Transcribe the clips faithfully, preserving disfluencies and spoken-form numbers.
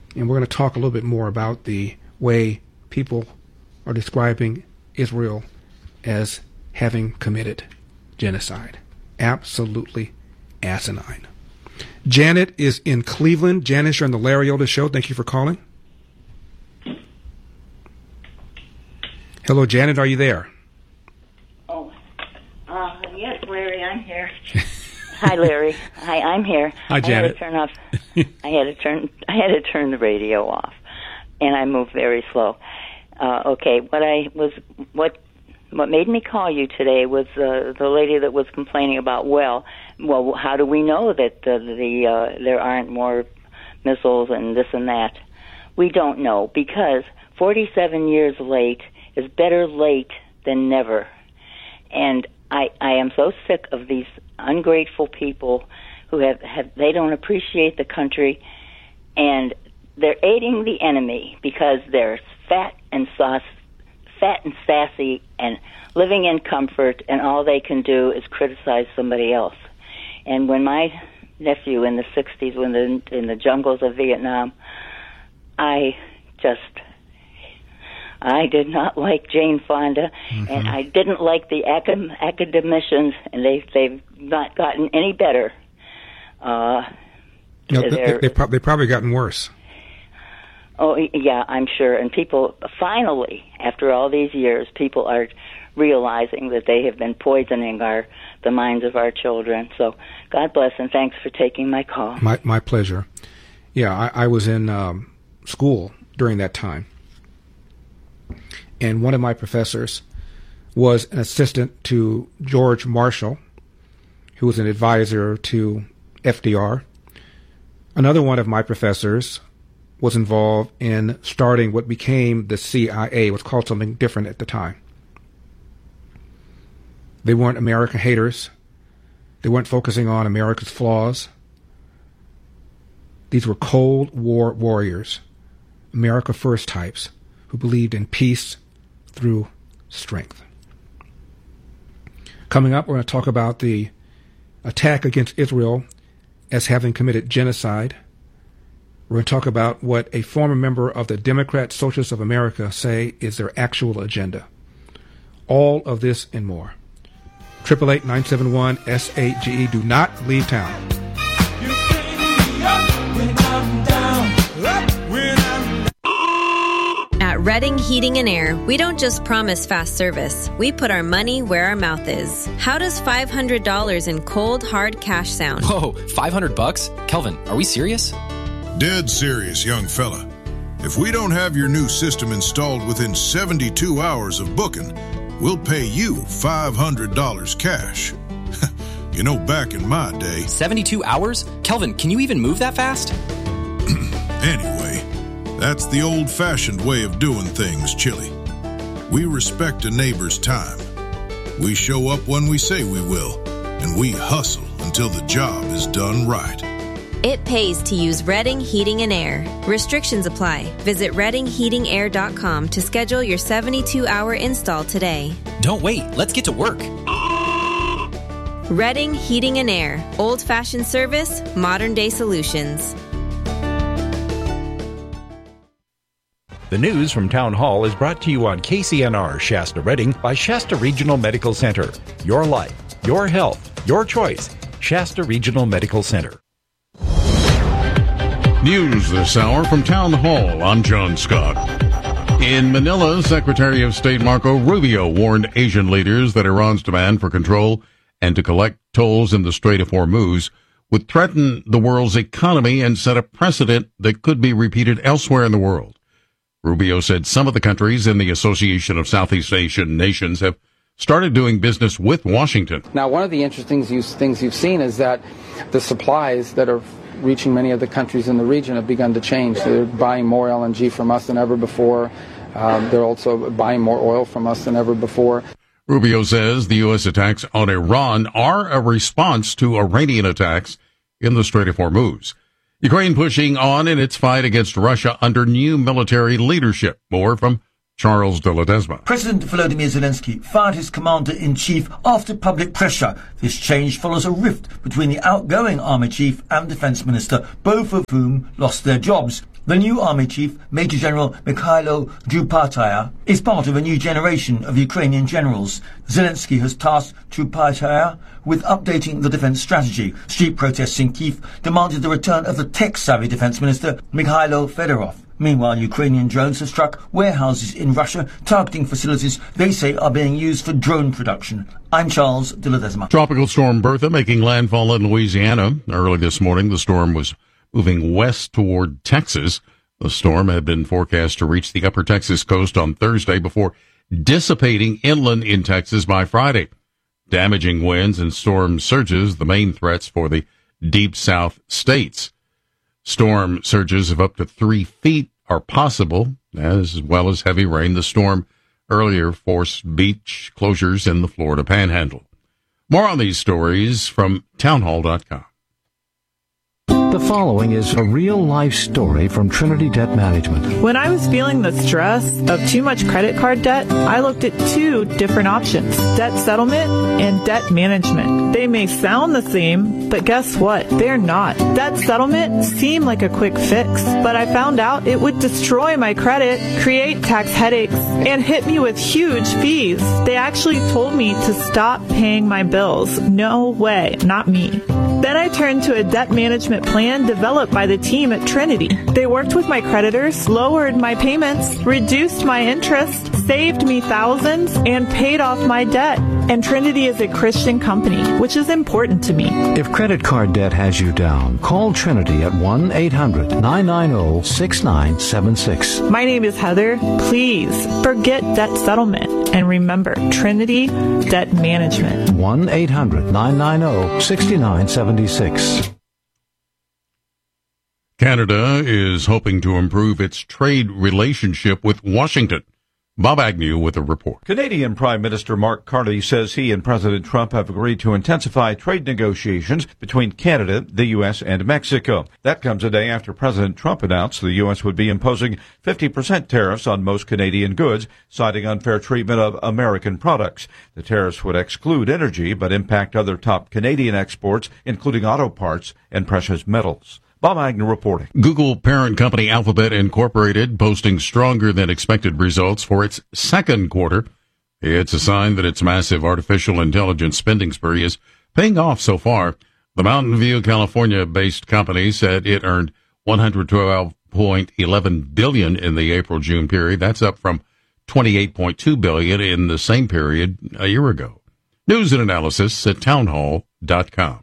And we're going to talk a little bit more about the way people are describing Israel as having committed genocide. Absolutely asinine. Janet is in Cleveland. Janet, you're on the Larry Elder Show. Thank you for calling. Hello, Janet. Are you there? Oh, uh, yes, Larry, I'm here. Hi, Larry. Hi, I'm here. Hi, Janet. I had to turn off. I had to turn. I had to turn the radio off, and I moved very slow. Uh, okay, what I was what what made me call you today was uh, the lady that was complaining about. Well, well, how do we know that the, the uh, there aren't more missiles and this and that? We don't know, because forty-seven years late is better late than never. And I I am so sick of these ungrateful people who have, have they don't appreciate the country, and they're aiding the enemy because they're fat and sauce, fat and sassy and living in comfort, and all they can do is criticize somebody else. And when my nephew in the sixties, when the in the jungles of Vietnam, I just I did not like Jane Fonda, mm-hmm. and I didn't like the acad- academicians, and they they've not gotten any better. Uh, no, they they, they, pro- they probably gotten worse. Oh yeah, I'm sure. And people finally, after all these years, people are realizing that they have been poisoning our the minds of our children. So God bless, and thanks for taking my call. My my pleasure. Yeah, I, I was in um, school during that time. And one of my professors was an assistant to George Marshall, who was an advisor to F D R. Another one of my professors was involved in starting what became the C I A. It was called something different at the time. They weren't American haters. They weren't focusing on America's flaws. These were Cold War warriors, America First types, who believed in peace through strength. Coming up, we're going to talk about the attack against Israel as having committed genocide. We're going to talk about what a former member of the Democrat Socialists of America say is their actual agenda. All of this and more. eight eight eight, nine seven one, S A G E. Do not leave town. You bring me up when I'm down, up when I'm down. At Redding Heating and Air, we don't just promise fast service. We put our money where our mouth is. How does five hundred dollars in cold, hard cash sound? Whoa, five hundred bucks? Kelvin, are we serious? Dead serious, young fella. If we don't have your new system installed within seventy-two hours of booking, we'll pay you five hundred dollars cash. You know, back in my day... seventy-two hours? Kelvin, can you even move that fast? Anyway, that's the old-fashioned way of doing things, Chili. We respect a neighbor's time. We show up when we say we will, and we hustle until the job is done right. It pays to use Redding Heating and Air. Restrictions apply. Visit redding heating air dot com to schedule your seventy-two hour install today. Don't wait. Let's get to work. Redding Heating and Air. Old-fashioned service, modern-day solutions. The news from Town Hall is brought to you on K C N R Shasta Redding by Shasta Regional Medical Center. Your life, your health, your choice. Shasta Regional Medical Center. News this hour from Town Hall. I'm John Scott. In Manila, Secretary of State Marco Rubio warned Asian leaders that Iran's demand for control and to collect tolls in the Strait of Hormuz would threaten the world's economy and set a precedent that could be repeated elsewhere in the world. Rubio said some of the countries in the Association of Southeast Asian Nations have started doing business with Washington. Now, one of the interesting things you've seen is that the supplies that are reaching many of the countries in the region have begun to change. They're buying more L N G from us than ever before. Um, they're also buying more oil from us than ever before. Rubio says the U S attacks on Iran are a response to Iranian attacks in the Strait of Hormuz. Ukraine pushing on in its fight against Russia under new military leadership. More from Charles de Ledesma. President Volodymyr Zelensky fired his commander-in-chief after public pressure. This change follows a rift between the outgoing army chief and defense minister, both of whom lost their jobs. The new army chief, Major General Mikhailo Drupataya, is part of a new generation of Ukrainian generals. Zelensky has tasked Drupataya with updating the defense strategy. Street protests in Kyiv demanded the return of the tech-savvy defense minister, Mikhailo Fedorov. Meanwhile, Ukrainian drones have struck warehouses in Russia, targeting facilities they say are being used for drone production. I'm Charles de Ledesma. Tropical storm Bertha making landfall in Louisiana. Early this morning, the storm was moving west toward Texas. The storm had been forecast to reach the upper Texas coast on Thursday before dissipating inland in Texas by Friday. Damaging winds and storm surges, the main threats for the deep south states. Storm surges of up to three feet are possible, as well as heavy rain. The storm earlier forced beach closures in the Florida Panhandle. More on these stories from townhall dot com. The following is a real-life story from Trinity Debt Management. When I was feeling the stress of too much credit card debt, I looked at two different options, debt settlement and debt management. They may sound the same, but guess what? They're not. Debt settlement seemed like a quick fix, but I found out it would destroy my credit, create tax headaches, and hit me with huge fees. They actually told me to stop paying my bills. No way, not me. Then I turned to a debt management plan developed by the team at Trinity. They worked with my creditors, lowered my payments, reduced my interest, saved me thousands, and paid off my debt. And Trinity is a Christian company, which is important to me. If credit card debt has you down, call Trinity at one eight hundred nine nine zero six nine seven six. My name is Heather. Please forget debt settlement and remember Trinity Debt Management. one eight hundred nine nine zero six nine seven six. Canada is hoping to improve its trade relationship with Washington. Bob Agnew with a report. Canadian Prime Minister Mark Carney says he and President Trump have agreed to intensify trade negotiations between Canada, the U S, and Mexico. That comes a day after President Trump announced the U S would be imposing fifty percent tariffs on most Canadian goods, citing unfair treatment of American products. The tariffs would exclude energy, but impact other top Canadian exports, including auto parts and precious metals. Bob Agnew reporting. Google parent company Alphabet Incorporated posting stronger than expected results for its second quarter. It's a sign that its massive artificial intelligence spending spree is paying off so far. The Mountain View, California-based company said it earned one hundred twelve point one one billion dollars in the April-June period. That's up from twenty-eight point two billion dollars in the same period a year ago. News and analysis at townhall dot com.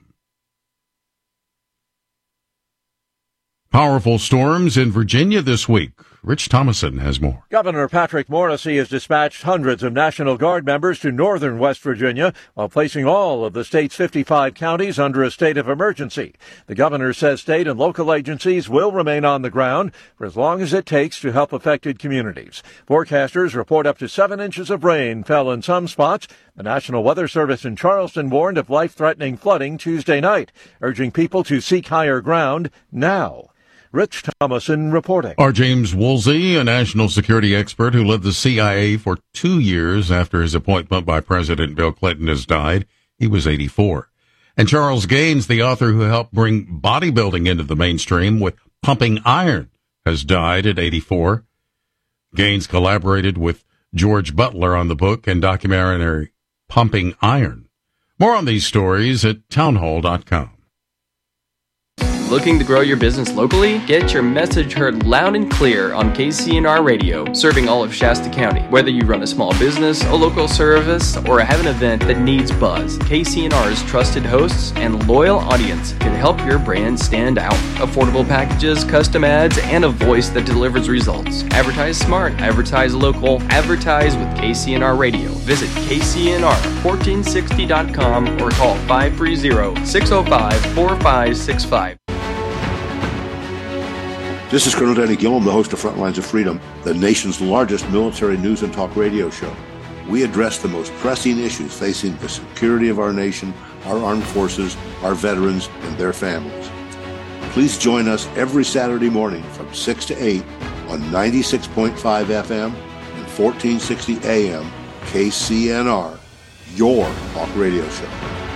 Powerful storms in Virginia this week. Rich Thomason has more. Governor Patrick Morrisey has dispatched hundreds of National Guard members to northern West Virginia while placing all of the state's fifty-five counties under a state of emergency. The governor says state and local agencies will remain on the ground for as long as it takes to help affected communities. Forecasters report up to seven inches of rain fell in some spots. The National Weather Service in Charleston warned of life-threatening flooding Tuesday night, urging people to seek higher ground now. Rich Thomason reporting. Our James Woolsey, a national security expert who led the C I A for two years after his appointment by President Bill Clinton, has died. He was eighty-four. And Charles Gaines, the author who helped bring bodybuilding into the mainstream with Pumping Iron, has died at eighty-four. Gaines collaborated with George Butler on the book and documentary Pumping Iron. More on these stories at townhall dot com. Looking to grow your business locally? Get your message heard loud and clear on K C N R Radio, serving all of Shasta County. Whether you run a small business, a local service, or have an event that needs buzz, K C N R's trusted hosts and loyal audience can help your brand stand out. Affordable packages, custom ads, and a voice that delivers results. Advertise smart, advertise local, advertise with K C N R Radio. Visit K C N R fourteen sixty dot com or call five three zero, six zero five, four five six five. This is Colonel Danny Gillum, the host of Frontlines of Freedom, the nation's largest military news and talk radio show. We address the most pressing issues facing the security of our nation, our armed forces, our veterans, and their families. Please join us every Saturday morning from six to eight on ninety-six point five F M and fourteen sixty A M, K C N R, your talk radio show.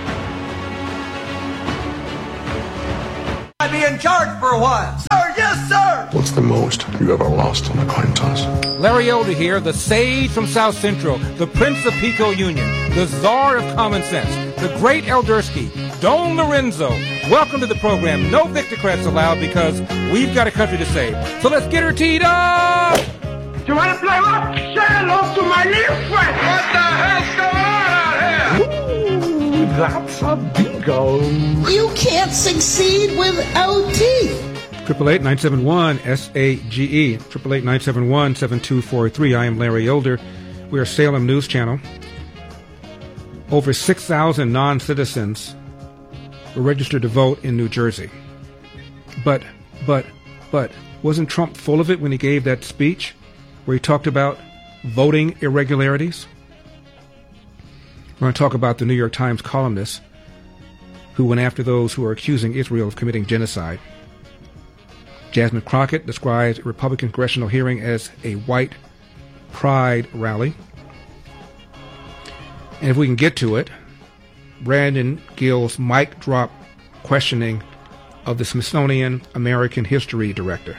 I'll be in charge for a while. Sir, yes, sir. What's the most you ever lost on a coin toss? Larry Elder here, the sage from South Central, the Prince of Pico Union, the czar of common sense, the great Eldersky, Don Lorenzo. Welcome to the program. No Victocrats allowed because we've got a country to save. So let's get her teed up! You want to play what? Say hello to my little friend. What the hell's going on out here? Ooh, that's a bingo. You can't succeed without teeth. Triple eight nine seven one S A G E. Triple eight nine seven one seven two four three. I am Larry Elder. We are Salem News Channel. Over six thousand non-citizens were registered to vote in New Jersey. But, but, but, wasn't Trump full of it when he gave that speech where he talked about voting irregularities? We're going to talk about the New York Times columnist who went after those who are accusing Israel of committing genocide. Jasmine Crockett describes a Republican congressional hearing as a white pride rally. And if we can get to it, Brandon Gill's mic drop questioning of the Smithsonian American History Director.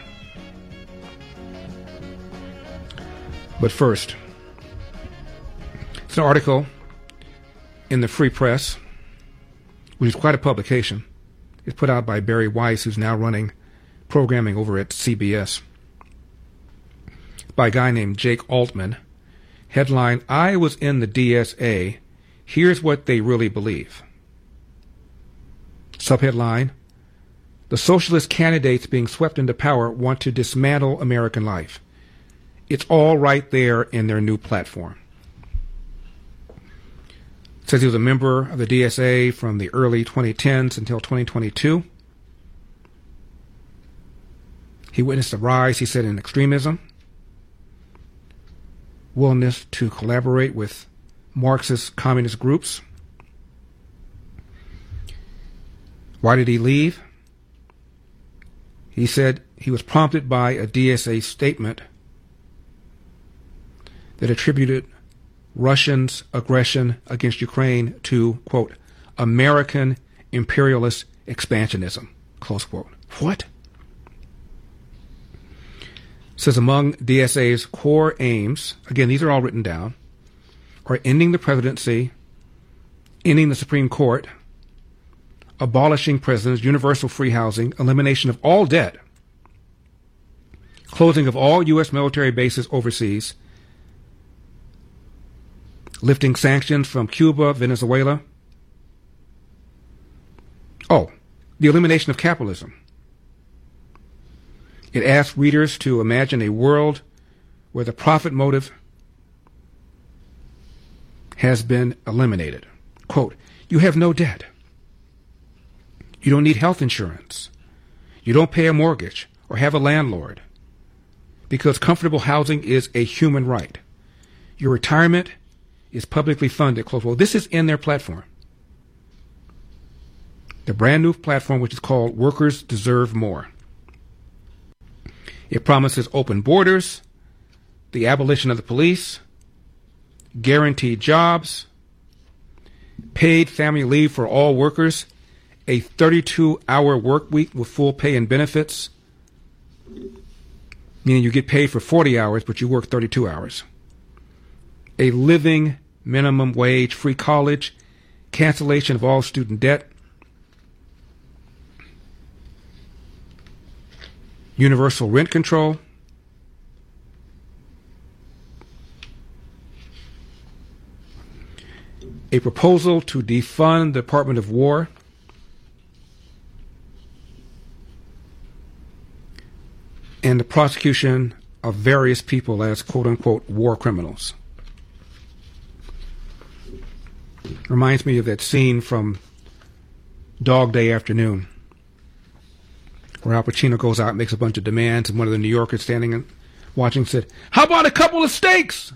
But first, it's an article in the Free Press, which is quite a publication. It's put out by Barry Weiss, who's now running programming over at C B S, by a guy named Jake Altman. Headline, I was in the D S A. Here's what they really believe. Subheadline, the socialist candidates being swept into power want to dismantle American life. It's all right there in their new platform. It says he was a member of the D S A from the early twenty tens until twenty twenty-two. He witnessed a rise, he said, in extremism, willingness to collaborate with Marxist communist groups. Why did he leave? He said he was prompted by a D S A statement that attributed Russians' aggression against Ukraine to, quote, American imperialist expansionism, close quote. What? Says among D S A's core aims, again, these are all written down, are ending the presidency, ending the Supreme Court, abolishing prisons, universal free housing, elimination of all debt, closing of all U S military bases overseas, lifting sanctions from Cuba, Venezuela. Oh, the elimination of capitalism. It asks readers to imagine a world where the profit motive has been eliminated. Quote, you have no debt. You don't need health insurance. You don't pay a mortgage or have a landlord because comfortable housing is a human right. Your retirement is publicly funded. Close quote. This is in their platform. The brand new platform, which is called Workers Deserve More. It promises open borders, the abolition of the police, guaranteed jobs, paid family leave for all workers, a thirty-two hour work week with full pay and benefits, meaning you get paid for forty hours, but you work thirty-two hours, a living minimum wage, free college, cancellation of all student debt, universal rent control, a proposal to defund the Department of War, and the prosecution of various people as quote-unquote war criminals. Reminds me of that scene from Dog Day Afternoon, where Al Pacino goes out and makes a bunch of demands, and one of the New Yorkers standing and watching said, how about a couple of steaks?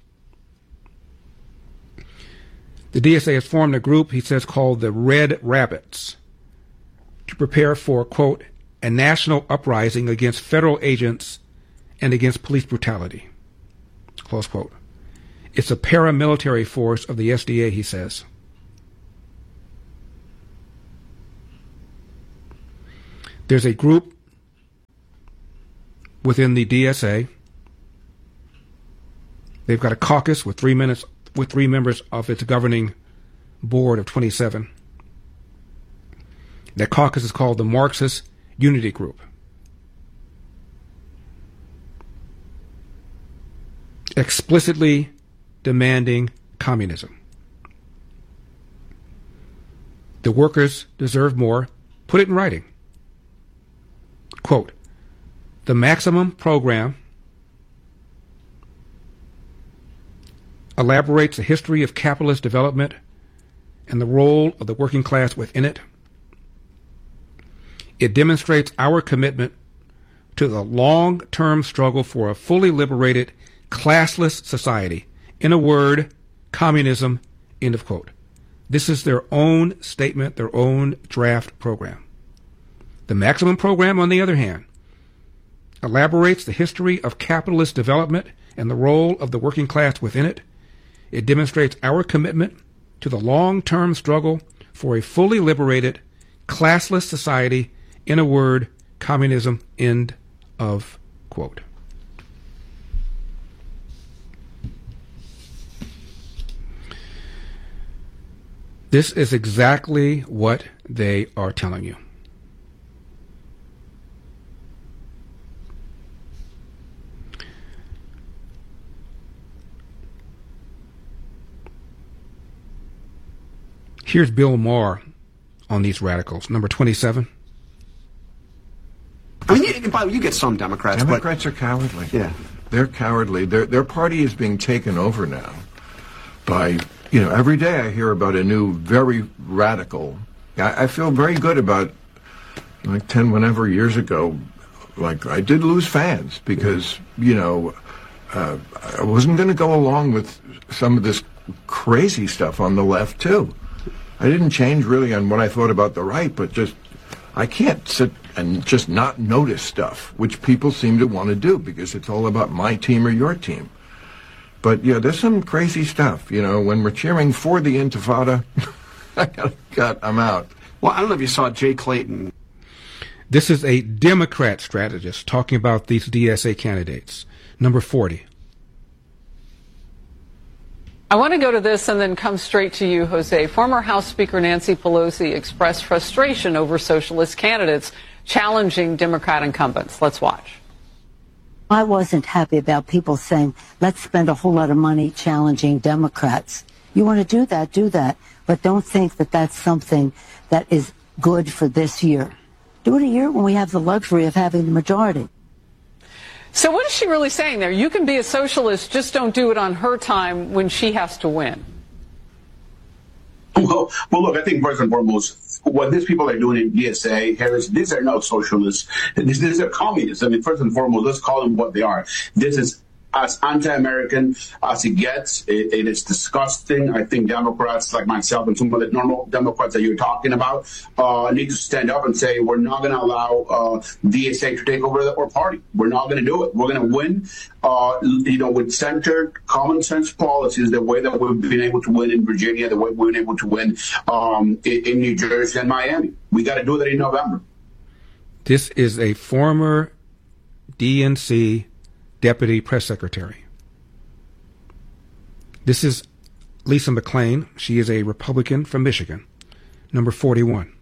The D S A has formed a group, he says, called the Red Rabbits to prepare for, quote, a national uprising against federal agents and against police brutality, close quote. It's a paramilitary force of the S D A, he says. There's a group within the D S A. They've got a caucus with three minutes with three members of its governing board of twenty-seven. That caucus is called the Marxist Unity Group. Explicitly demanding communism. The workers deserve more. Put it in writing. Quote, the maximum program elaborates the history of capitalist development and the role of the working class within it. It demonstrates our commitment to the long-term struggle for a fully liberated, classless society. In a word, communism, end of quote. This is their own statement, their own draft program. The maximum program, on the other hand, elaborates the history of capitalist development and the role of the working class within it. It demonstrates our commitment to the long-term struggle for a fully liberated, classless society. In a word, communism, end of quote. This is exactly what they are telling you. Here's Bill Maher on these radicals. Number twenty-seven. I mean, you, you get some Democrats. Democrats but, are cowardly. Yeah. They're cowardly. Their their party is being taken over now by, you know, every day I hear about a new, very radical. I, I feel very good about, like ten, whenever years ago, like I did lose fans because, you know, uh, I wasn't going to go along with some of this crazy stuff on the left, too. I didn't change really on what I thought about the right, but just, I can't sit and just not notice stuff, which people seem to want to do because it's all about my team or your team. But, yeah, there's some crazy stuff, you know, when we're cheering for the Intifada, I got, got, I'm out. Well, I don't know if you saw Jay Clayton. This is a Democrat strategist talking about these D S A candidates. Number forty. I want to go to this and then come straight to you, Jose. Former House Speaker Nancy Pelosi expressed frustration over socialist candidates challenging Democrat incumbents. Let's watch. I wasn't happy about people saying, let's spend a whole lot of money challenging Democrats. You want to do that, do that. But don't think that that's something that is good for this year. Do it a year when we have the luxury of having the majority. So what is she really saying there? You can be a socialist, just don't do it on her time when she has to win. Well, well, look, I think first and foremost, what these people are doing in D S A, Harris, these are not socialists. These, these are communists. I mean, first and foremost, let's call them what they are. This is as anti-American as it gets. It, it is disgusting. I think Democrats like myself and some of the normal Democrats that you're talking about uh, need to stand up and say, we're not going to allow uh, D S A to take over our party. We're not going to do it. We're going to win, uh, you know, with centered, common sense policies, the way that we've been able to win in Virginia, the way we've been able to win um, in, in New Jersey and Miami. We got to do that in November. This is a former D N C Deputy Press Secretary. This is Lisa McClain. She is a Republican from Michigan. Number forty-one.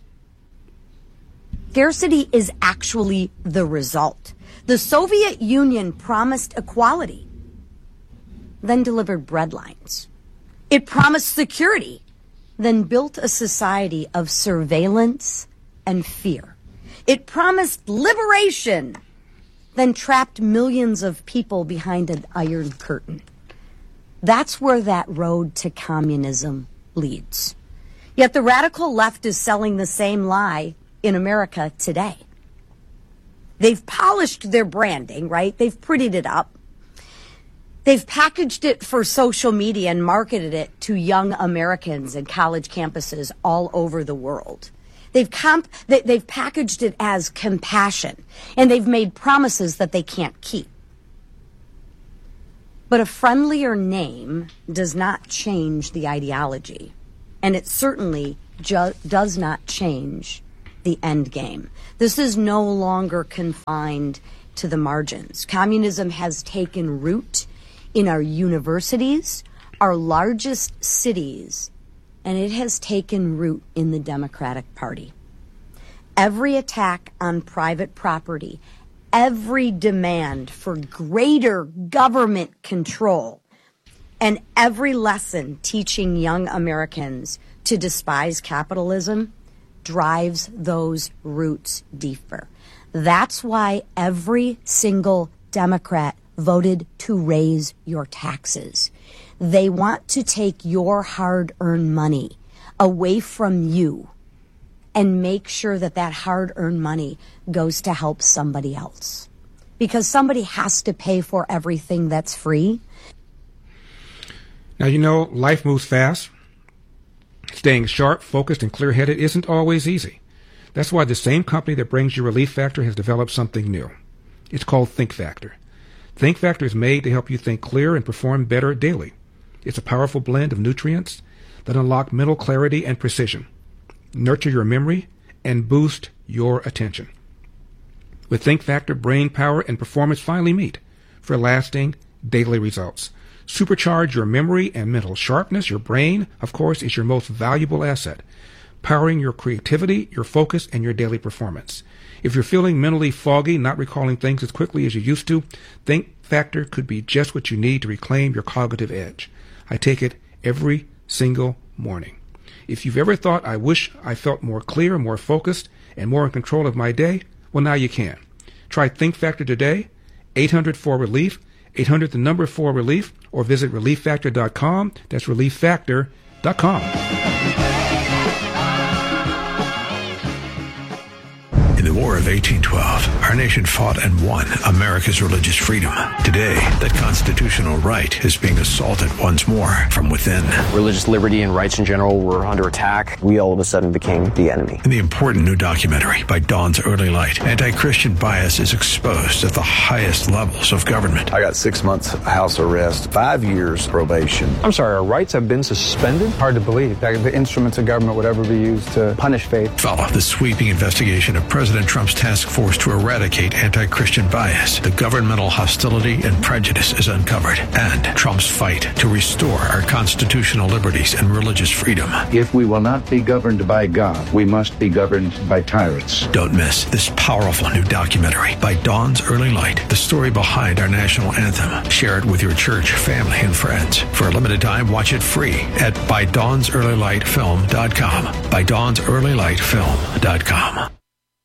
Scarcity is actually the result. The Soviet Union promised equality, then delivered breadlines. It promised security, then built a society of surveillance and fear. It promised liberation, then trapped millions of people behind an iron curtain. That's where that road to communism leads. Yet the radical left is selling the same lie in America today. They've polished their branding, right? They've prettied it up. They've packaged it for social media and marketed it to young Americans and college campuses all over the world. They've comp- they've packaged it as compassion, and they've made promises that they can't keep. But a friendlier name does not change the ideology. And it certainly ju- does not change the end game. This is no longer confined to the margins. Communism has taken root in our universities, our largest cities, and it has taken root in the Democratic Party. Every attack on private property, every demand for greater government control, and every lesson teaching young Americans to despise capitalism drives those roots deeper. That's why every single Democrat voted to raise your taxes. They want to take your hard-earned money away from you and make sure that that hard-earned money goes to help somebody else. Because somebody has to pay for everything that's free. Now, you know, life moves fast. Staying sharp, focused, and clear-headed isn't always easy. That's why the same company that brings you Relief Factor has developed something new. It's called Think Factor. Think Factor is made to help you think clear and perform better daily. It's a powerful blend of nutrients that unlock mental clarity and precision, nurture your memory, and boost your attention. With Think Factor, brain power and performance finally meet for lasting daily results. Supercharge your memory and mental sharpness. Your brain, of course, is your most valuable asset, powering your creativity, your focus, and your daily performance. If you're feeling mentally foggy, not recalling things as quickly as you used to, Think Factor could be just what you need to reclaim your cognitive edge. I take it every single morning. If you've ever thought, I wish I felt more clear, more focused, and more in control of my day, well, now you can. Try Think Factor today, eight hundred four relief, eight hundred the number four relief, or visit relief factor dot com. That's relief factor dot com. In the War of eighteen twelve, our nation fought and won America's religious freedom. Today, that constitutional right is being assaulted once more from within. Religious liberty and rights in general were under attack. We all of a sudden became the enemy. In the important new documentary by Dawn's Early Light, anti-Christian bias is exposed at the highest levels of government. I got six months house arrest, five years probation. I'm sorry, our rights have been suspended? Hard to believe that the instruments of government would ever be used to punish faith. Follow the sweeping investigation of President Trump's task force to eradicate anti-Christian bias. The governmental hostility and prejudice is uncovered, and Trump's fight to restore our constitutional liberties and religious freedom. If we will not be governed by God, we must be governed by tyrants. Don't miss this powerful new documentary by Dawn's Early Light, the story behind our national anthem. Share it with your church, family, and friends. For a limited time, watch it free at by dawns early light film dot com. by dawns early light film dot com.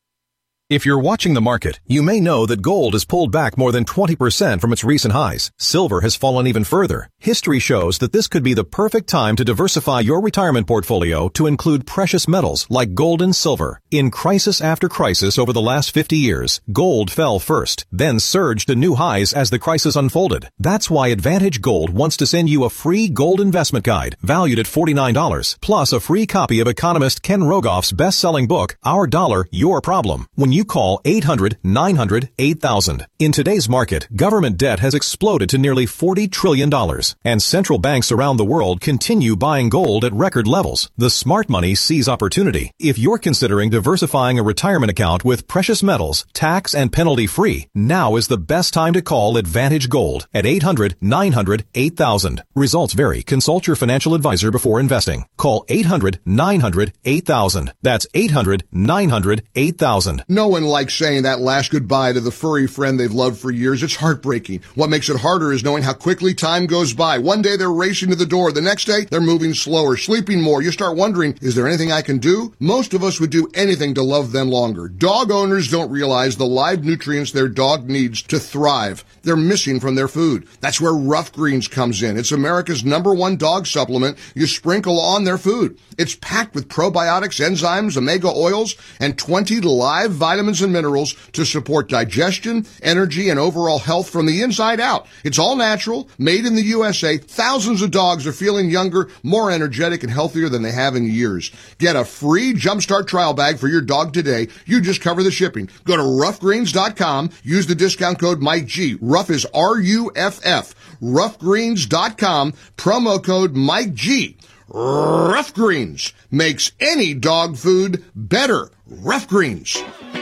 If you're watching the market, you may know that gold has pulled back more than twenty percent from its recent highs. Silver has fallen even further. History shows that this could be the perfect time to diversify your retirement portfolio to include precious metals like gold and silver. In crisis after crisis over the last fifty years, gold fell first, then surged to new highs as the crisis unfolded. That's why Advantage Gold wants to send you a free gold investment guide valued at forty-nine dollars, plus a free copy of economist Ken Rogoff's best-selling book, Our Dollar, Your Problem, when you call eight hundred nine hundred eight thousand. In today's market, government debt has exploded to nearly forty trillion dollars, and central banks around the world continue buying gold at record levels. The smart money sees opportunity. If you're considering diversifying a retirement account with precious metals, tax and penalty free, now is the best time to call Advantage Gold at eight hundred nine hundred eight thousand. Results vary. Consult your financial advisor before investing. Call eight hundred nine hundred eight thousand. That's eight hundred nine hundred eight thousand. No one likes saying that last goodbye to the furry friend they've loved for years. It's heartbreaking. What makes it harder is knowing how quickly time goes by. One day they're racing to the door. The next day they're moving slower, sleeping more. You start wondering, is there anything I can do? Most of us would do anything to love them longer. Dog owners don't realize the live nutrients their dog needs to thrive. They're missing from their food. That's where Rough Greens comes in. It's America's number one dog supplement you sprinkle on their food. It's packed with probiotics, enzymes, omega oils, and twenty live vitamins vitamins and minerals to support digestion, energy, and overall health from the inside out. It's all natural, made in the U S A. Thousands of dogs are feeling younger, more energetic, and healthier than they have in years. Get a free Jumpstart trial bag for your dog today. You just cover the shipping. Go to rough greens dot com. Use the discount code Mike G. Ruff is R U F F. rough greens dot com. Promo code Mike G. Rough Greens makes any dog food better. Rough Greens.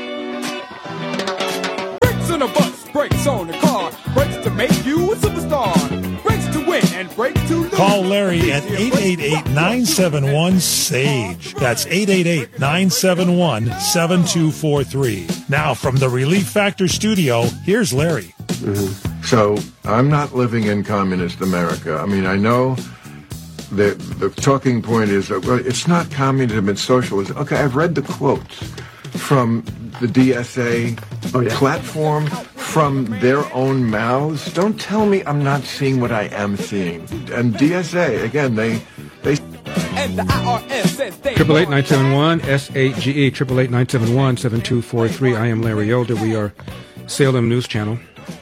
Brakes on a bus, brakes on a car, brakes to make you a superstar, brakes to win and brakes to lose. Call Larry at eight eight eight, nine seven one, S A G E. That's eight eight eight, nine seven one, seven two four three. Now from the Relief Factor studio, here's Larry. Mm-hmm. So I'm not living in communist America. I mean, I know the the talking point is that, well, it's not communism, it's socialism. Okay, I've read the quotes from the D S A oh, yeah. platform, from their own mouths. Don't tell me I'm not seeing what I am seeing. And D S A, again, they... they and the I R S says they Triple eight nine seven one S A G E triple eight nine seven one seven two four three. I am Larry Elder. We are Salem News Channel.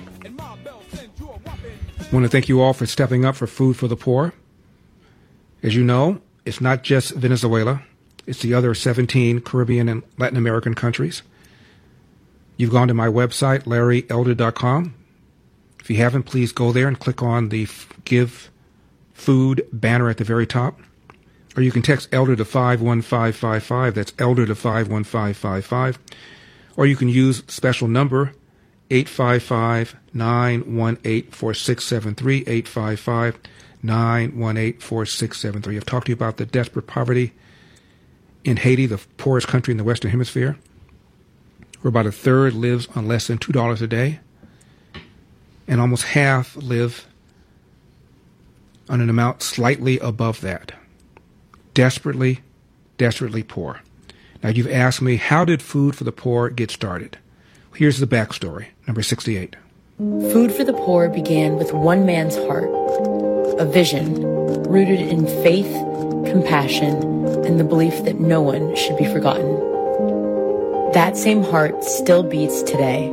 I want to thank you all for stepping up for Food for the Poor. As you know, it's not just Venezuela. It's the other seventeen Caribbean and Latin American countries. You've gone to my website, larry elder dot com. If you haven't, please go there and click on the Give Food banner at the very top. Or you can text Elder to five one five five five. That's Elder to five one five five five. Or you can use special number eight five five, nine one eight, four six seven three, eight five five, nine one eight, four six seven three. I've talked to you about the desperate poverty in Haiti, the poorest country in the Western Hemisphere, where about a third lives on less than two dollars a day, and almost half live on an amount slightly above that. Desperately, desperately poor. Now, you've asked me, how did Food for the Poor get started? Here's the backstory, number sixty-eight. Food for the Poor began with one man's heart, a vision rooted in faith, compassion, and the belief that no one should be forgotten. That same heart still beats today.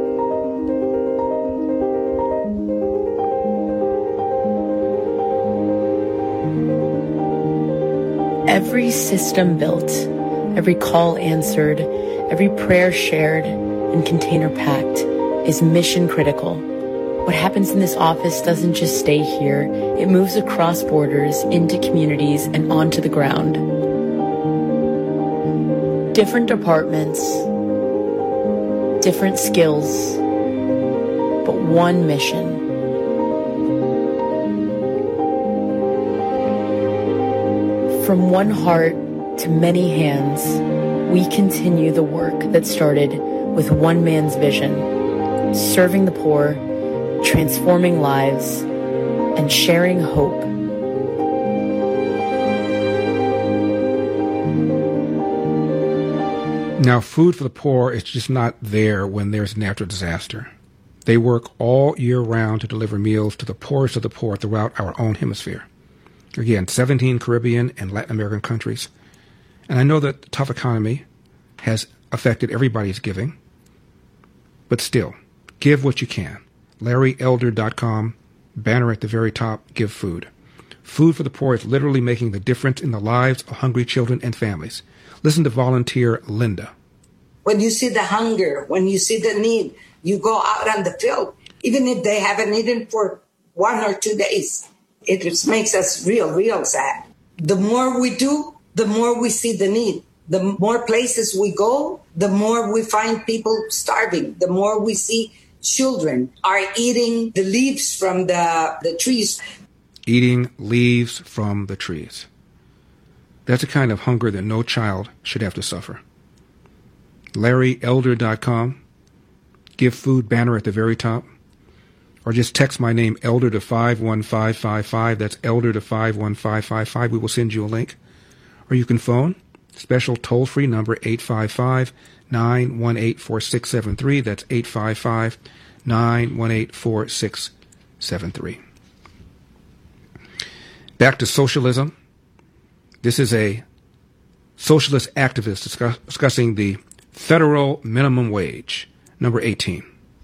Every system built, every call answered, every prayer shared, and container packed is mission critical. What happens in this office doesn't just stay here. It moves across borders, into communities, and onto the ground. Different departments, different skills, but one mission. From one heart to many hands, we continue the work that started with one man's vision, serving the poor, transforming lives, and sharing hope. Now, Food for the Poor is just not there when there's natural disaster. They work all year round to deliver meals to the poorest of the poor throughout our own hemisphere. Again, seventeen Caribbean and Latin American countries. And I know that the tough economy has affected everybody's giving, but still, give what you can. larry elder dot com, banner at the very top, give food. Food for the Poor is literally making the difference in the lives of hungry children and families. Listen to volunteer Linda. When you see the hunger, when you see the need, you go out on the field, even if they haven't eaten for one or two days. It just makes us real, real sad. The more we do, the more we see the need. The more places we go, the more we find people starving. The more we see children are eating the leaves from the, the trees. Eating leaves from the trees. That's a kind of hunger that no child should have to suffer. larry elder dot com. Give food banner at the very top. Or just text my name, Elder, to five one five five five. That's Elder to five one five five five. We will send you a link. Or you can phone. Special toll-free number, eight five five, nine one eight, four six seven three. That's eight five five, nine one eight, four six seven three. Back to socialism. This is a socialist activist discuss, discussing the federal minimum wage. Number eighteen.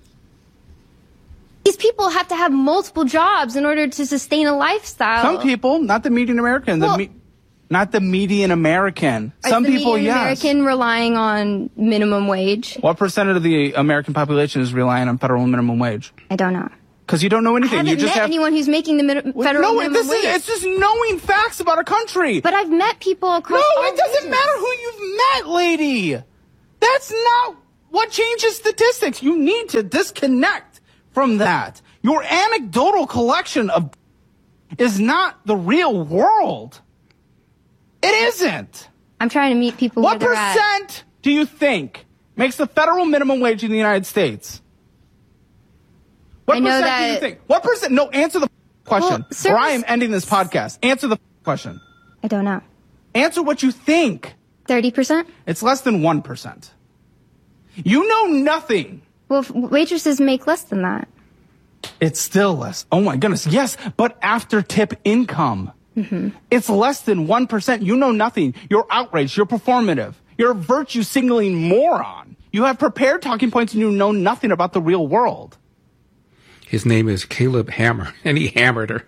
These people have to have multiple jobs in order to sustain a lifestyle. Some people, not the median American. Well, the me- not the median American. Some is the people, median yes. American relying on minimum wage? What percentage of the American population is relying on federal minimum wage? I don't know. Because you don't know anything. I haven't you just met have anyone who's making the min- federal no, minimum this wage. Is, it's just knowing facts about a country. But I've met people across No, all it doesn't regions. matter who you've met, lady. That's not what changes statistics. You need to disconnect from that. Your anecdotal collection of is not the real world. It isn't. I'm trying to meet people What where they're at. percent do you think makes the federal minimum wage in the United States? What I know percent that- do you think? What percent? No, answer the question. Well, service- or I am ending this podcast. Answer the question. I don't know. Answer what you think. thirty percent? It's less than one percent. You know nothing. Well, if waitresses make less than that. It's still less. Oh my goodness. Yes, but after tip income. Mm-hmm. It's less than one percent. You know nothing. You're outraged. You're performative. You're a virtue signaling moron. You have prepared talking points and you know nothing about the real world. His name is Caleb Hammer, and he hammered her.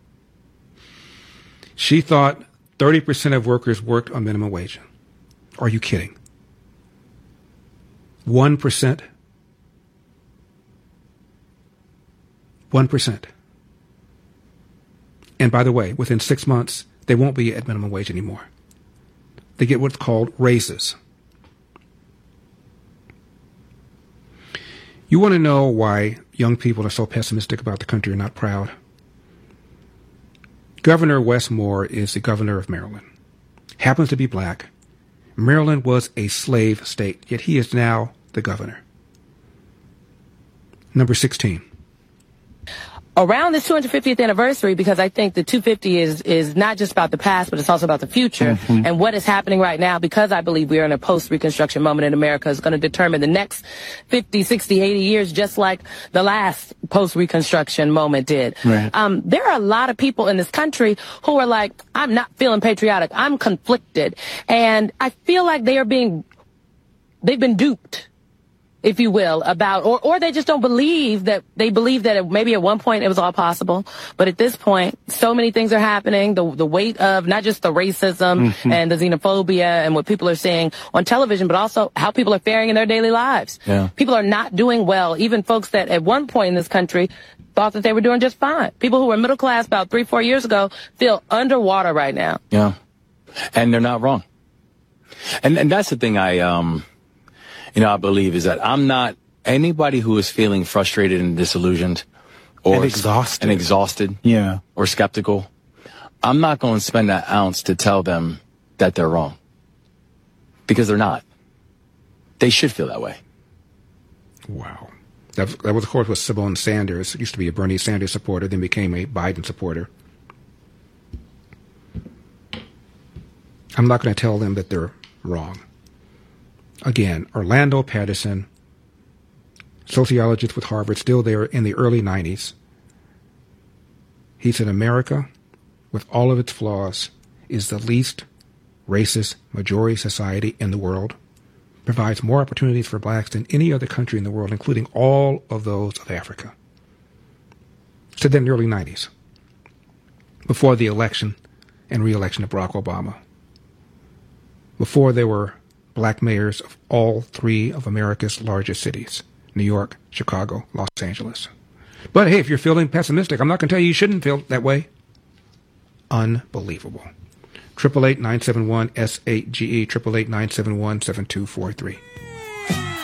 She thought thirty percent of workers worked on minimum wage. Are you kidding? one percent? one percent. And by the way, within six months, they won't be at minimum wage anymore. They get what's called raises. You want to know why young people are so pessimistic about the country and not proud? Governor Wes Moore is the governor of Maryland. Happens to be black. Maryland was a slave state, yet he is now the governor. Number sixteen. Around this two hundred fiftieth anniversary, because I think the two hundred fifty is is not just about the past, but it's also about the future. Mm-hmm. And what is happening right now, because I believe we are in a post-Reconstruction moment in America, is going to determine the next fifty, sixty, eighty years, just like the last post-Reconstruction moment did. Right. Um, there are a lot of people in this country who are like, I'm not feeling patriotic. I'm conflicted. And I feel like they are being, they've been duped, if you will, about, or, or they just don't believe that, they believe that it, maybe at one point it was all possible. But at this point, so many things are happening. The, the weight of not just the racism mm-hmm. and the xenophobia and what people are saying on television, but also how people are faring in their daily lives. Yeah. People are not doing well. Even folks that at one point in this country thought that they were doing just fine. People who were middle class about three, four years ago feel underwater right now. Yeah. And they're not wrong. And, and that's the thing I, um, you know, I believe is that I'm not anybody who is feeling frustrated and disillusioned or and exhausted and exhausted yeah. or skeptical. I'm not going to spend that ounce to tell them that they're wrong, because they're not. They should feel that way. Wow. That, that was, of course, was Simone Sanders. Used to be a Bernie Sanders supporter, then became a Biden supporter. I'm not going to tell them that they're wrong. Again, Orlando Patterson, sociologist with Harvard, still there in the early nineties. He said America, with all of its flaws, is the least racist majority society in the world, provides more opportunities for blacks than any other country in the world, including all of those of Africa. Said that in the early nineties, before the election and re-election of Barack Obama, before there were black mayors of all three of America's largest cities, New York, Chicago, Los Angeles. But hey, if you're feeling pessimistic, I'm not going to tell you you shouldn't feel that way. Unbelievable. eight eight eight, nine seven one, S eight G E, eight eight eight, nine seven one, seven two four three.